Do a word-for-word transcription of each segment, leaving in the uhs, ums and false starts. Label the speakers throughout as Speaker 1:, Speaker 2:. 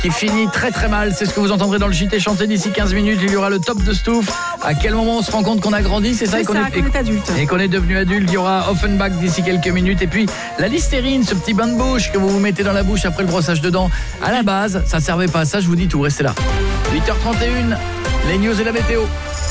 Speaker 1: qui finit très très mal. C'est ce que vous entendrez dans le J T chanté d'ici quinze minutes. Il y aura le top de Stouff. À quel moment on se rend compte qu'on a grandi, c'est ça,
Speaker 2: c'est
Speaker 1: et qu'on
Speaker 2: ça,
Speaker 1: est,
Speaker 2: qu'on est adulte.
Speaker 1: Et qu'on est devenu adulte. Il y aura Offenbach d'ici quelques minutes. Et puis la Listerine, ce petit bain de bouche que vous vous mettez dans la bouche après le brossage de dents. À la base, ça servait pas à ça, je vous dis tout, restez là. huit heures trente et une, les news et la météo.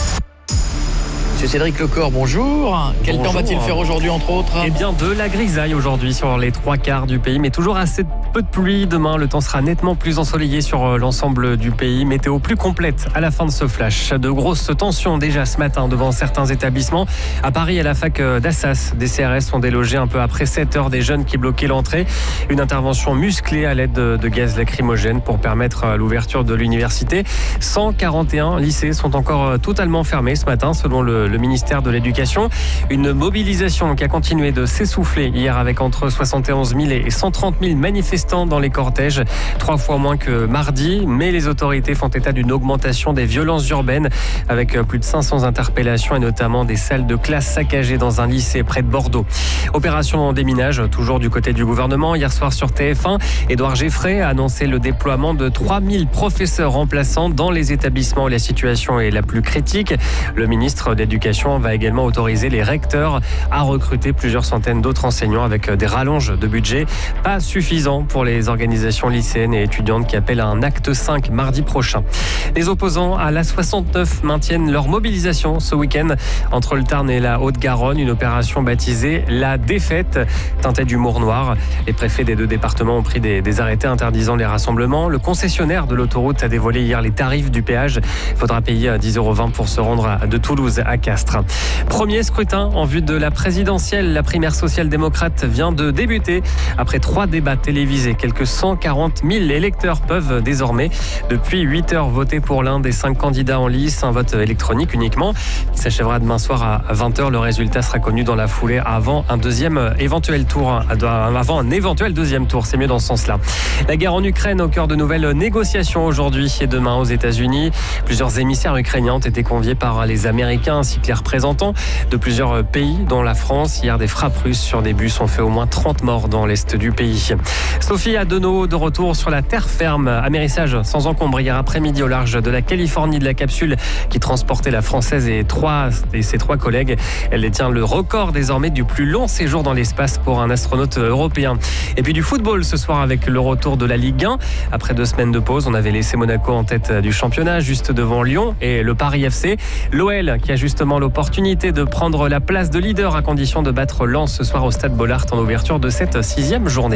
Speaker 1: Monsieur Cédric Lecor, bonjour. Quel
Speaker 3: Bonjour.
Speaker 1: temps va-t-il faire aujourd'hui, entre autres ?
Speaker 3: Eh bien, de la grisaille aujourd'hui sur les trois quarts du pays, mais toujours assez peu de pluie. Demain, le temps sera nettement plus ensoleillé sur l'ensemble du pays. Météo plus complète à la fin de ce flash. De grosses tensions déjà ce matin devant certains établissements. À Paris, à la fac d'Assas, des C R S sont délogés un peu après sept heures des jeunes qui bloquaient l'entrée. Une intervention musclée à l'aide de gaz lacrymogène pour permettre l'ouverture de l'université. cent quarante et un lycées sont encore totalement fermés ce matin, selon le le ministère de l'Éducation. Une mobilisation qui a continué de s'essouffler hier avec entre soixante et onze mille et cent trente mille manifestants dans les cortèges, trois fois moins que mardi, mais les autorités font état d'une augmentation des violences urbaines avec plus de cinq cents interpellations et notamment des salles de classe saccagées dans un lycée près de Bordeaux. Opération déminage, toujours du côté du gouvernement. Hier soir sur T F un, Édouard Geffray a annoncé le déploiement de trois mille professeurs remplaçants dans les établissements où la situation est la plus critique. Le ministre de l'Éducation va également autoriser les recteurs à recruter plusieurs centaines d'autres enseignants avec des rallonges de budget. Pas suffisant pour les organisations lycéennes et étudiantes qui appellent à un acte cinq mardi prochain. Les opposants à l'A soixante-neuf maintiennent leur mobilisation ce week-end entre le Tarn et la Haute-Garonne. Une opération baptisée La Défaite, teintée d'humour noir. Les préfets des deux départements ont pris des, des arrêtés interdisant les rassemblements. Le concessionnaire de l'autoroute a dévoilé hier les tarifs du péage. Il faudra payer dix euros vingt pour se rendre de Toulouse à Castres. Premier scrutin en vue de la présidentielle. La primaire social-démocrate vient de débuter. Après trois débats télévisés, quelques cent quarante mille électeurs peuvent désormais, depuis huit heures, voter pour l'un des cinq candidats en lice. Un vote électronique uniquement. Il s'achèvera demain soir à vingt heures. Le résultat sera connu dans la foulée avant un deuxième éventuel tour. Avant un éventuel deuxième tour. C'est mieux dans ce sens-là. La guerre en Ukraine au cœur de nouvelles négociations aujourd'hui et demain aux États-Unis. Plusieurs émissaires ukrainiens ont été conviés par les Américains ainsi que les représentants de plusieurs pays, dont la France. Hier, des frappes russes sur des bus ont fait au moins trente morts dans l'est du pays. Sophie Adenau de retour sur la terre ferme. Amérissage sans encombre hier après-midi au large de la Californie de la capsule qui transportait la Française et, trois, et ses trois collègues. Elle détient le record désormais du plus long séjour dans l'espace pour un astronaute européen. Et puis du football ce soir avec le retour de la Ligue un. Après deux semaines de pause, on avait laissé Monaco en tête du championnat, juste devant Lyon et le Paris F C. L'O L qui a justement l'opportunité de prendre la place de leader à condition de battre Lens ce soir au Stade Bollaert en ouverture de cette sixième journée.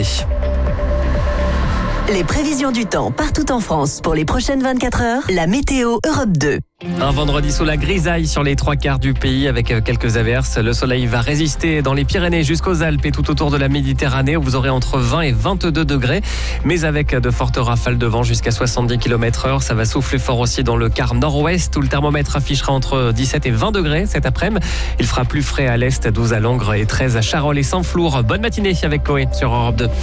Speaker 4: Les prévisions du temps partout en France pour les prochaines vingt-quatre heures, la météo Europe deux.
Speaker 3: Un vendredi sous la grisaille sur les trois quarts du pays avec quelques averses. Le soleil va résister dans les Pyrénées jusqu'aux Alpes et tout autour de la Méditerranée où vous aurez entre vingt et vingt-deux degrés. Mais avec de fortes rafales de vent jusqu'à soixante-dix kilomètres heure. Ça va souffler fort aussi dans le quart nord-ouest où le thermomètre affichera entre dix-sept et vingt degrés cet après-midi. Il fera plus frais à l'est, douze à Langres et treize à Charolles et Saint-Flour. Bonne matinée avec Chloé sur Europe deux.